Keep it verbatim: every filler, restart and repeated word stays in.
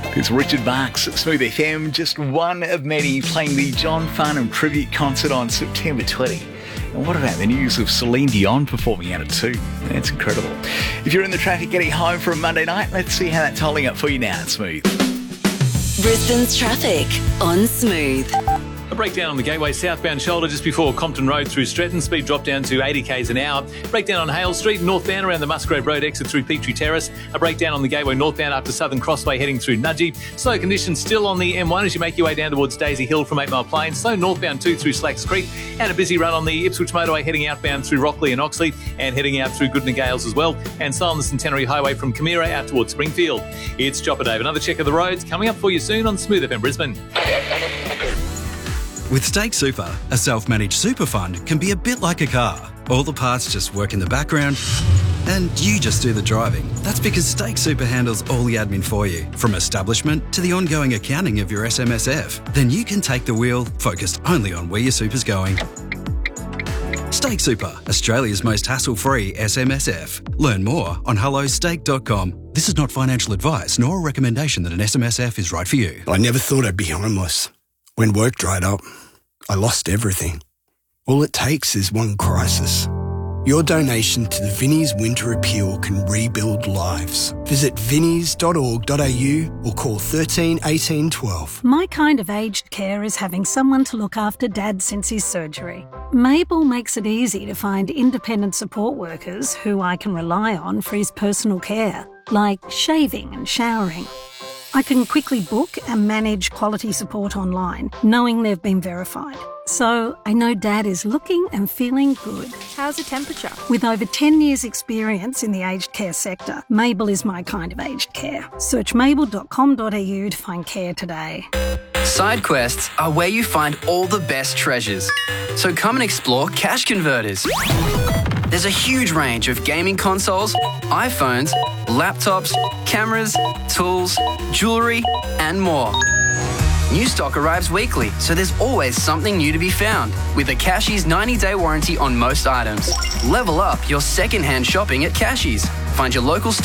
It's Richard Marks at Smooth F M, just one of many, playing the John Farnham tribute concert on September twentieth. And what about the news of Celine Dion performing out at two? That's incredible. If you're in the traffic getting home for a Monday night, let's see how that's holding up for you now at Smooth. Brisbane's traffic on Smooth. A breakdown on the Gateway southbound shoulder just before Compton Road through Stretton. Speed drop down to eighty k's an hour. Breakdown on Hale Street northbound around the Musgrave Road exit through Petrie Terrace. A breakdown on the Gateway northbound up to Southern Crossway heading through Nudgee. Slow conditions still on the M one as you make your way down towards Daisy Hill from eight Mile Plains. Slow northbound too through Slacks Creek. And a busy run on the Ipswich Motorway heading outbound through Rockley and Oxley and heading out through Goodna Gales as well. And slow on the Centenary Highway from Camira out towards Springfield. It's Chopper Dave. Another check of the roads coming up for you soon on Smooth F M Brisbane. With Stake Super, a self-managed super fund can be a bit like a car. All the parts just work in the background and you just do the driving. That's because Stake Super handles all the admin for you, from establishment to the ongoing accounting of your S M S F. Then you can take the wheel, focused only on where your super's going. Stake Super, Australia's most hassle-free S M S F. Learn more on hello stake dot com. This is not financial advice nor a recommendation that an S M S F is right for you. I never thought I'd be homeless. When work dried up, I lost everything. All it takes is one crisis. Your donation to the Vinnie's Winter Appeal can rebuild lives. Visit vinnies dot org dot a u or call thirteen eighteen twelve. My kind of aged care is having someone to look after Dad since his surgery. Mabel makes it easy to find independent support workers who I can rely on for his personal care, like shaving and showering. I can quickly book and manage quality support online, knowing they've been verified. So I know Dad is looking and feeling good. How's the temperature? With over ten years experience in the aged care sector, Mabel is my kind of aged care. Search mabel dot com dot a u to find care today. Side quests are where you find all the best treasures. So come and explore Cash Converters. There's a huge range of gaming consoles, iPhones, laptops, cameras, tools, jewellery, and more. New stock arrives weekly, so there's always something new to be found. With a Cashies ninety day warranty on most items. Level up your second-hand shopping at Cashies. Find your local